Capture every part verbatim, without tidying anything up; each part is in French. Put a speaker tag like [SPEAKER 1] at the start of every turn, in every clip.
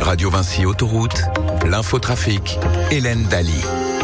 [SPEAKER 1] Radio Vinci Autoroute, l'infotrafic, Hélène Daly.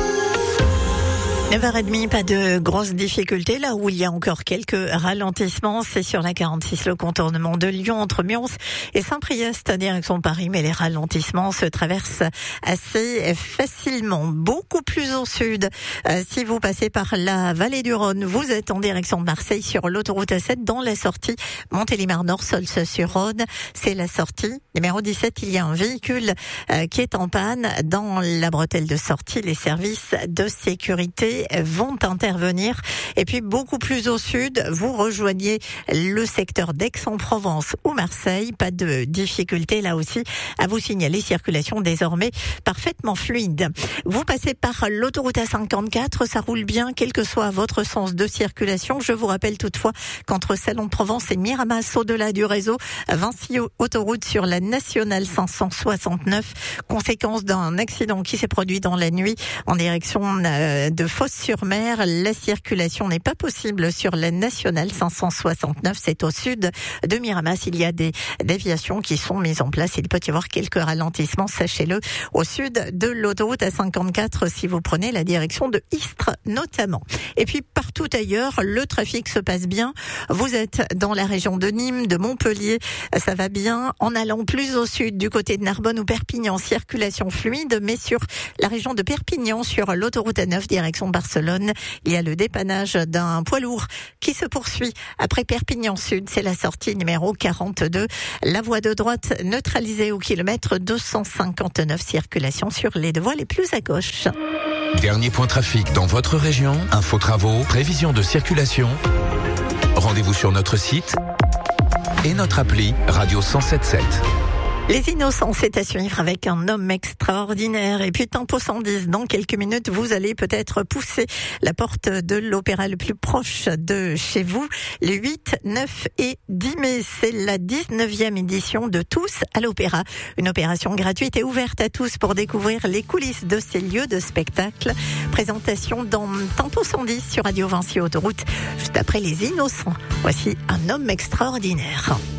[SPEAKER 2] neuf heures trente, pas de grosses difficultés. Là où il y a encore quelques ralentissements, c'est sur la quarante-six, le contournement de Lyon entre Mions et Saint-Priest, direction Paris. Mais les ralentissements se traversent assez facilement. Beaucoup plus au sud. Euh, si vous passez par la vallée du Rhône, vous êtes en direction de Marseille sur l'autoroute A sept dans la sortie Montélimar-Nord, Saulce-sur-Rhône. C'est la sortie numéro dix-sept. Il y a un véhicule euh, qui est en panne dans la bretelle de sortie. Les services de sécurité vont intervenir. Et puis beaucoup plus au sud, vous rejoignez le secteur d'Aix-en-Provence ou Marseille. Pas de difficulté là aussi à vous signaler. Circulation désormais parfaitement fluide. Vous passez par l'autoroute A cinquante-quatre, ça roule bien quel que soit votre sens de circulation. Je vous rappelle toutefois qu'entre Salon de Provence et Miramas, au-delà du réseau Vinci Autoroute sur la nationale cinq cent soixante-neuf, conséquence d'un accident qui s'est produit dans la nuit en direction de Fos-sur-Mer. La circulation n'est pas possible sur la nationale cinq cent soixante-neuf. C'est au sud de Miramas. Il y a des déviations qui sont mises en place. Il peut y avoir quelques ralentissements, sachez-le, au sud de l'autoroute A cinquante-quatre si vous prenez la direction de Istres notamment. Et puis partout ailleurs, le trafic se passe bien. Vous êtes dans la région de Nîmes, de Montpellier, ça va bien. En allant plus au sud, du côté de Narbonne ou Perpignan, circulation fluide, mais sur la région de Perpignan, sur l'autoroute A neuf, direction Barcelone, il y a le dépannage d'un poids lourd qui se poursuit après Perpignan Sud. C'est la sortie numéro quarante-deux. La voie de droite neutralisée au kilomètre deux cent cinquante-neuf. Circulation sur les deux voies les plus à gauche.
[SPEAKER 1] Dernier point trafic dans votre région, info travaux, prévision de circulation. Rendez-vous sur notre site et notre appli Radio cent sept sept.
[SPEAKER 2] Les Innocents, c'est à suivre avec un homme extraordinaire. Et puis Tempo cent dix, dans quelques minutes, vous allez peut-être pousser la porte de l'opéra le plus proche de chez vous. Les huit, neuf et dix mai, c'est la dix-neuvième édition de Tous à l'Opéra. Une opération gratuite et ouverte à tous pour découvrir les coulisses de ces lieux de spectacle. Présentation dans Tempo cent dix sur Radio Vinci Autoroute, juste après Les Innocents. Voici un homme extraordinaire.